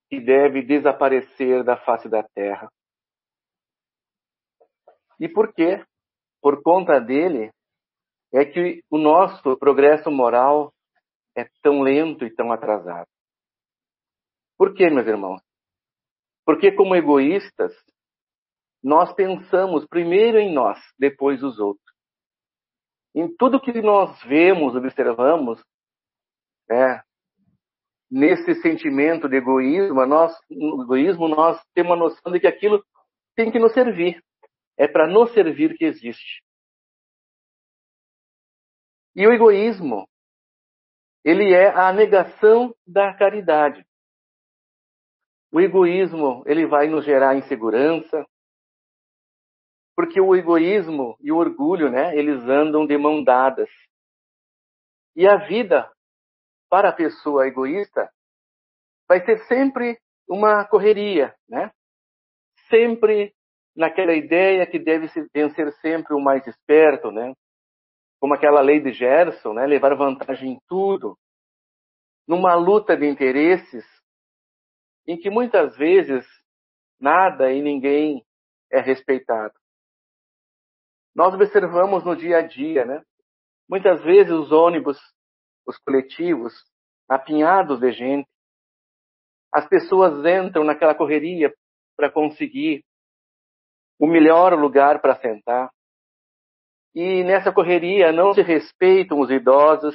que deve desaparecer da face da terra. E por quê? Por conta dele é que o nosso progresso moral é tão lento e tão atrasado. Por quê, meus irmãos? Porque como egoístas, nós pensamos primeiro em nós, depois os outros. Em tudo que nós vemos, observamos, nesse sentimento de egoísmo, nós temos a noção de que aquilo tem que nos servir. É para nos servir que existe. E o egoísmo, ele é a negação da caridade. O egoísmo, ele vai nos gerar insegurança, porque o egoísmo e o orgulho, eles andam de mão dadas. E a vida, para a pessoa egoísta, vai ser sempre uma correria, Sempre naquela ideia que deve vencer sempre o mais esperto, Como aquela lei de Gerson, levar vantagem em tudo. Numa luta de interesses, em que muitas vezes nada e ninguém é respeitado. Nós observamos no dia a dia, Muitas vezes os ônibus, os coletivos, apinhados de gente, as pessoas entram naquela correria para conseguir o melhor lugar para sentar. E nessa correria não se respeitam os idosos,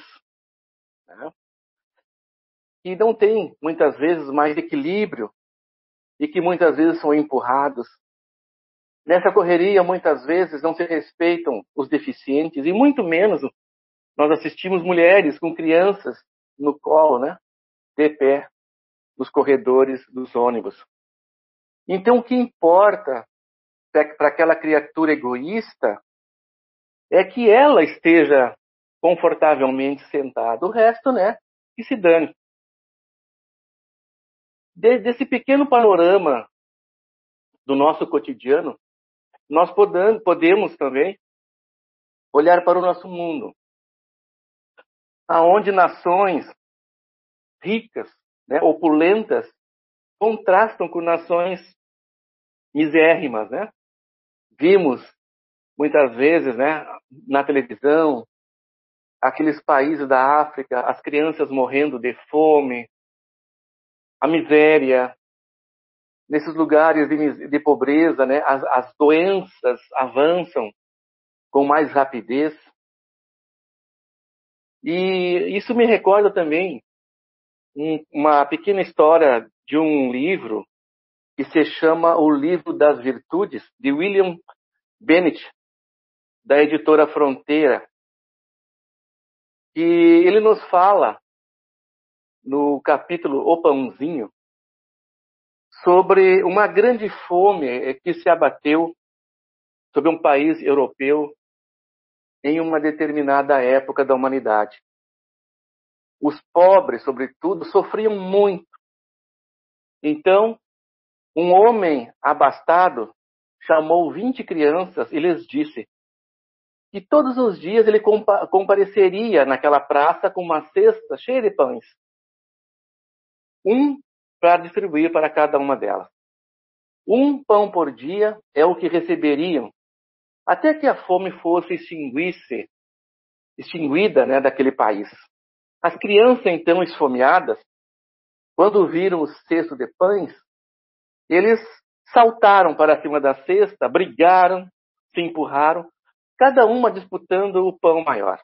que não têm, muitas vezes, mais equilíbrio e que muitas vezes são empurrados. Nessa correria, muitas vezes, não se respeitam os deficientes e muito menos nós assistimos mulheres com crianças no colo, de pé, nos corredores dos ônibus. Então, o que importa para aquela criatura egoísta é que ela esteja confortavelmente sentada. O resto, que se dane. Desse pequeno panorama do nosso cotidiano, nós podemos também olhar para o nosso mundo, aonde nações ricas, opulentas, contrastam com nações misérrimas, Vimos muitas vezes, na televisão, aqueles países da África, as crianças morrendo de fome, a miséria, nesses lugares de pobreza, as doenças avançam com mais rapidez. E isso me recorda também uma pequena história de um livro que se chama O Livro das Virtudes, de William Bennett, da editora Fronteira. E ele nos fala, no capítulo O Pãozinho, sobre uma grande fome que se abateu sobre um país europeu em uma determinada época da humanidade. Os pobres, sobretudo, sofriam muito. Então, um homem abastado chamou 20 crianças e lhes disse que todos os dias ele compareceria naquela praça com uma cesta cheia de pães. Um para distribuir para cada uma delas. 1 pão por dia é o que receberiam, até que a fome fosse extinguida, daquele país. As crianças, então, esfomeadas, quando viram o cesto de pães, eles saltaram para cima da cesta, brigaram, se empurraram, cada uma disputando o pão maior.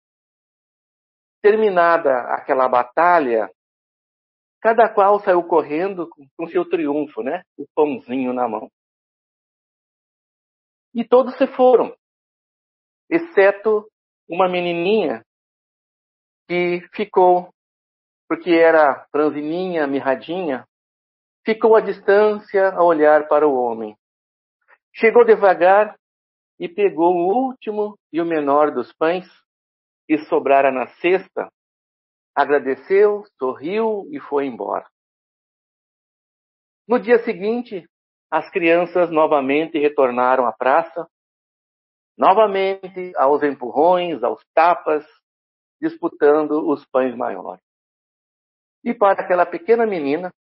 Terminada aquela batalha, cada qual saiu correndo com seu triunfo, o pãozinho na mão. E todos se foram, exceto uma menininha que ficou, porque era franzininha, mirradinha, ficou à distância a olhar para o homem. Chegou devagar e pegou o último e o menor dos pães que sobrara na cesta, agradeceu, sorriu e foi embora. No dia seguinte, as crianças novamente retornaram à praça, novamente aos empurrões, aos tapas, disputando os pães maiores. E para aquela pequena menina,